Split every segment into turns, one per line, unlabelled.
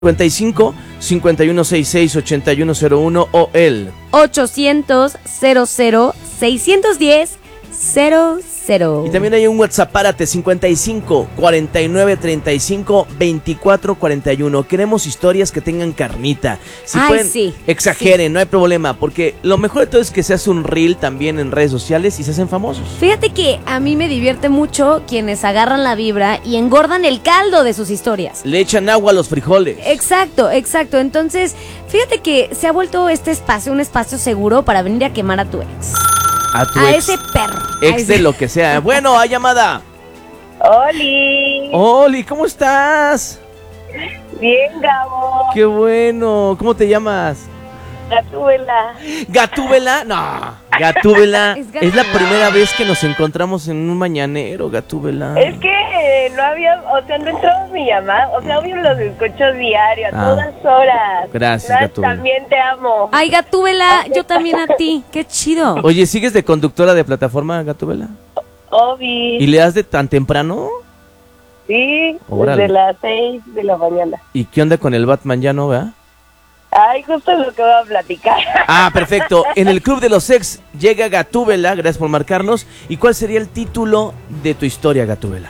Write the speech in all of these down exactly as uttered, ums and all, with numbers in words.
cincuenta y cinco, cincuenta y uno sesenta y seis, ochenta y uno cero uno o el
ochocientos, cero cero, seiscientos diez, cero cero.
Y también hay un WhatsApp, párate, cincuenta y cinco, cuarenta y nueve, treinta y cinco, veinticuatro, cuarenta y uno. Queremos historias que tengan carnita. Si
Ay,
pueden,
sí,
exageren,
sí.
No hay problema, porque lo mejor de todo es que se hace un reel también en redes sociales y se hacen famosos.
Fíjate que a mí me divierte mucho quienes agarran la vibra y engordan el caldo de sus historias.
Le echan agua a los frijoles.
Exacto, exacto. Entonces, fíjate que se ha vuelto este espacio un espacio seguro para venir a quemar a tu ex.
A tu
A
ex.
ese perro.
Ex
a
de
ese...
lo que sea. Bueno, hay llamada.
¡Oli!
Oli, ¿cómo estás?
Bien, Gabo.
Qué bueno. ¿Cómo te llamas?
Gatúbela.
¿Gatúbela? No, Gatúbela.
Es
Es la
Gatúbela.
primera vez que nos encontramos en un mañanero, Gatúbela.
Es que eh, no había, o sea, no entraba mi llamada. O sea, obvio los escucho diario, a
Ah.
todas horas.
Gracias,
Nat,
Gatúbela.
También te amo.
Ay, Gatúbela, yo también a ti. Qué chido.
Oye, ¿sigues de conductora de plataforma, Gatúbela?
Obi.
¿Y le das de tan temprano?
Sí,
Órale.
desde las seis de la mañana.
¿Y qué onda con el Batman? Ya no, ¿verdad?
Ay, justo lo que voy a platicar.
Ah, perfecto. En el Club de los Ex llega Gatúbela, gracias por marcarnos. ¿Y cuál sería el título de tu historia, Gatúbela?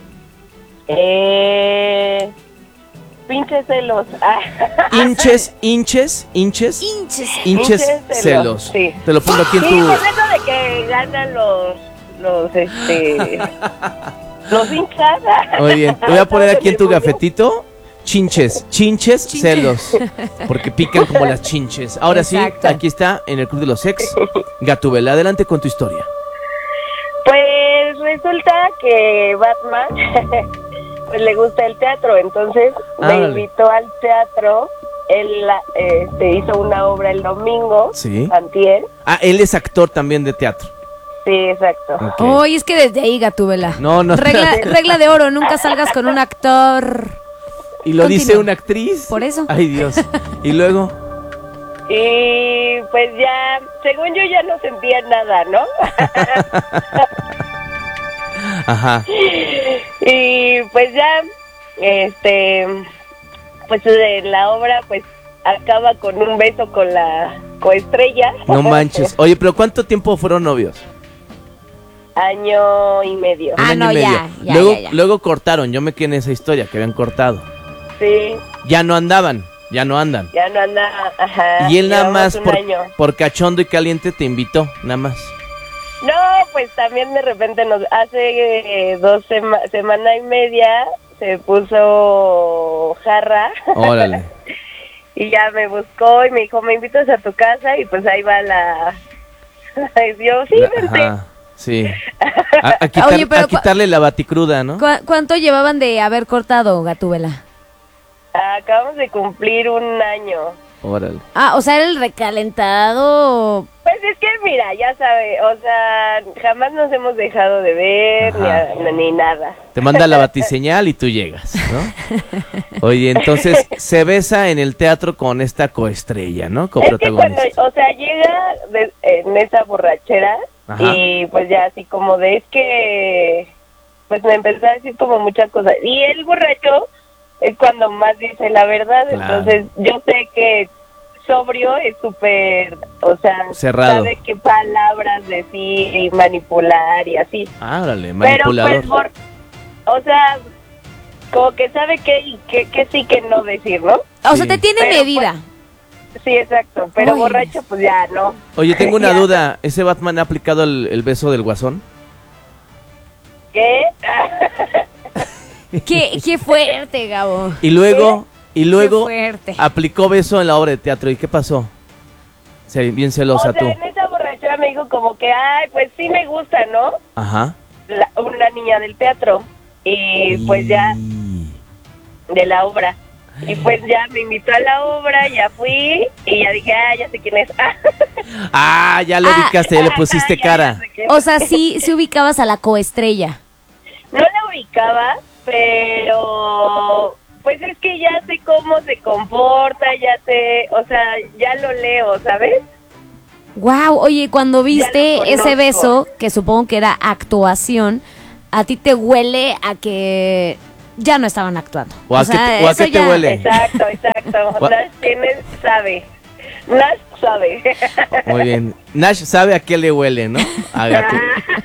Eh... Pinches celos. Ah.
Hinches, hinches, hinches,
Hinches.
hinches
Hinches
celos.
celos, sí.
Te lo pongo aquí en
Sí,
tu...
con eso de que ganan los, los, este, los hinchas.
Muy bien, te voy a poner aquí en tu gafetito. Chinches, chinches,
Chinches.
celos. Porque pican como las chinches. Ahora
Exacto.
sí, aquí está en el Club de los Ex. Gatúbela, adelante con tu historia.
Pues resulta que Batman pues le gusta el teatro, entonces
Ah,
me
vale.
invitó al teatro. Él este, hizo una obra el domingo,
Sí.
antier.
Ah, él es actor también de teatro.
Sí, exacto.
Ok.
Oye, es que desde ahí, Gatúbela.
No, no.
Regla, regla de oro, nunca salgas con un actor.
Y lo
Continúa.
dice una actriz.
Por eso.
Ay, Dios. Y luego.
Y pues ya, según yo ya no sentía nada, ¿no?
Ajá.
Y pues ya, este, pues de la obra pues acaba con un beso con la coestrella.
No manches. Oye, pero ¿cuánto tiempo fueron novios?
Año y medio.
Ah,
Un año
no,
y medio.
ya, ya,
luego,
ya, ya.
luego cortaron. Yo me quedé en esa historia que habían cortado.
Sí,
Ya no andaban. Ya no andan.
ya no anda, ajá.
Y él nada
llevamos
más
un
por,
año.
por cachondo y caliente te invitó, nada más.
No, pues también de repente nos hace eh, dos sema semana y media se puso jarra.
Órale.
Y ya me buscó y me dijo, ¿me invitas a tu casa? Y pues ahí va la... Yo, sí, vente.
Ajá, sí. A, a quitar-
Oye, pero
a quitarle la baticruda, ¿no?
¿Cu- ¿Cuánto llevaban de haber cortado, Gatúbela?
Acabamos de cumplir un año.
Órale.
Ah, o sea, era el recalentado.
Pues es que, mira, ya sabe, o sea, jamás nos hemos dejado de ver ni,
Ajá.
a- ni nada.
Te manda la batiseñal y tú llegas, ¿no? Oye, entonces se besa en el teatro con esta coestrella, ¿no?
Es que cuando,
Coprotagonista.
o sea, llega de- en esa borrachera
Ajá.
y pues ya así como de, es que, pues me empezó a decir como muchas cosas. Y el borracho es cuando más dice la verdad,
Claro.
entonces yo sé que sobrio es súper, o sea,
Cerrado.
sabe qué palabras decir y manipular y así.
Ah, órale,
Pero
manipulador.
pues, bor- o sea, como que sabe qué y qué, qué sí que no decir, ¿no?
O
Sí.
sea, te tiene
Pero,
medida.
Sí, exacto, pero
Uy.
borracho pues ya no.
Oye, tengo una
Ya.
duda. ¿Ese Batman ha aplicado el, el beso del guasón?
¿Qué?
Qué, qué fuerte, Gabo.
Y luego, y luego
Qué fuerte.
aplicó beso en la obra de teatro. ¿Y qué pasó? Se- bien
O
celosa
sea,
tú.
en esa borrachera me dijo como que, ay, pues sí me gusta, ¿no?
Ajá.
La- una niña del teatro. Y pues ya,
Y-
de la obra. Y pues ya me invitó a la obra, ya fui y ya dije, ah, ya sé quién es.
Ah, ya lo
Ah,
ubicaste, ya le pusiste
Ya, ya
cara.
sé quién
O
es.
sea, sí, sí ubicabas a la coestrella.
No la ubicaba, pero pues es que ya sé cómo se comporta, ya sé, o sea, ya lo leo, ¿sabes?
Wow, oye, cuando viste
lo
ese
conozco.
beso, que supongo que era actuación, ¿a ti te huele a que ya no estaban actuando.
¿O a qué te- o a
eso
qué te
ya-
huele?
Exacto, exacto.
Gua-
Nash tiene, sabe. Nash sabe.
Muy bien. Nash sabe a qué le huele, ¿no? A gato.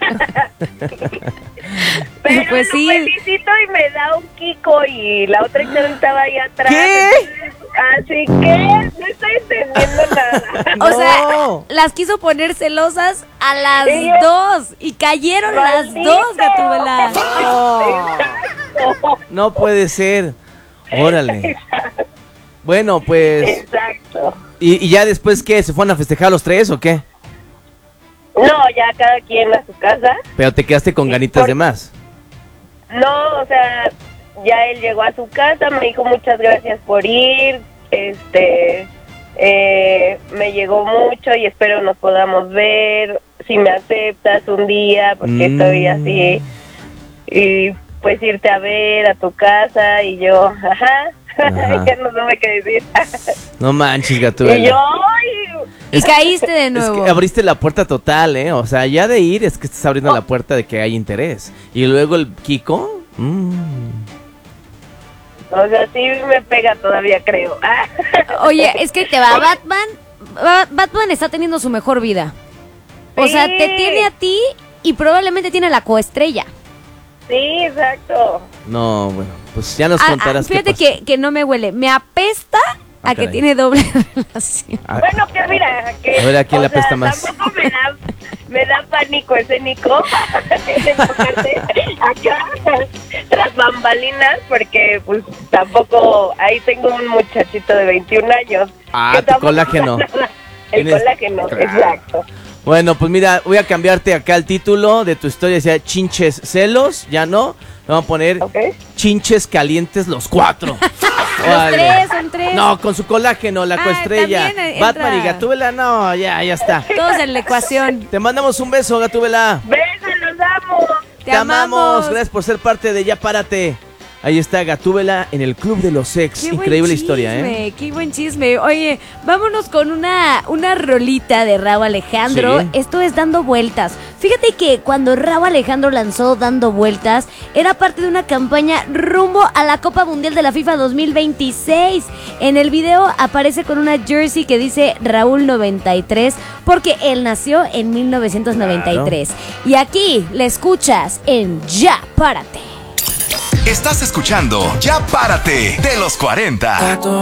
Pero
Pues sí.
lo felicito y me da un Kiko y la otra chava estaba ahí atrás.
¿Qué?
Así que no estoy entendiendo nada.
O sea,
No.
las quiso poner celosas a las
Sí.
dos y cayeron las
¡Maldito!
dos, Gatúbela.
Exacto.
No puede ser. Órale. Bueno, pues.
Exacto.
¿Y, y ya después qué? ¿Se fueron a festejar los tres o qué?
No, ya cada quien a su casa.
Pero te quedaste con
Sí,
ganitas
por-
de más.
No, o sea, ya él llegó a su casa, me dijo muchas gracias por ir, este, eh, me llegó mucho y espero nos podamos ver, si me aceptas un día, porque
Mm.
estoy así, y pues irte a ver a tu casa, y yo, ajá,
Ajá.
ya no sé qué decir.
No manches,
Y
Gatúbela.
yo, ay,
Y caíste de
Es
nuevo.
que abriste la puerta total, ¿eh? O sea, ya de ir es que estás abriendo la puerta de que hay interés. Y luego el Kiko. mm.
o sea, sí me pega todavía, creo.
Oye, es que te va Batman. Ba- Batman está teniendo su mejor vida. O sea,
Sí.
te tiene a ti y probablemente tiene la coestrella.
Sí, exacto.
No, bueno, pues ya nos
Ah, ah,
contarás qué
fíjate
pasó.
que, que no me huele. Me apesta
Ah,
a que
caray.
tiene doble relación.
Ah,
Bueno, que mira, que...
A ver, ¿a quién
o
le apesta
sea,
más?
Tampoco me da, me da pánico escénico enfocarte acá tras bambalinas, porque pues tampoco... Ahí tengo un muchachito de veintiún años.
Ah,
que
tu
tampoco-
colágeno.
El
Tienes-
colágeno,
Claro.
exacto.
Bueno, pues mira, voy a cambiarte acá el título de tu historia. Decía chinches celos, ya no. Le vamos a poner
¿Ok?
chinches calientes los cuatro.
Los
Órale.
tres, son tres.
No, con su colágeno, la
Ah,
coestrella.
también entra.
Batman y Gatúbela, no, ya, ya está.
Todos en la ecuación.
Te mandamos un beso, Gatúbela.
¡Besos, los amo!
Te amamos.
Gracias por ser parte de Ya Párate. Ahí está Gatúbela en el Club de los Ex.
Qué buen
Increíble historia,
chisme,
¿eh?
Qué buen chisme. Oye, vámonos con una, una rolita de Rauw Alejandro.
Sí.
Esto es Dando Vueltas. Fíjate que cuando Rauw Alejandro lanzó Dando Vueltas, era parte de una campaña rumbo a la Copa Mundial de la FIFA dos mil veintiséis. En el video aparece con una jersey que dice Raúl noventa y tres, porque él nació en mil novecientos noventa y tres. Y aquí le escuchas en Ya Párate.
Estás escuchando Ya Párate de los cuarenta.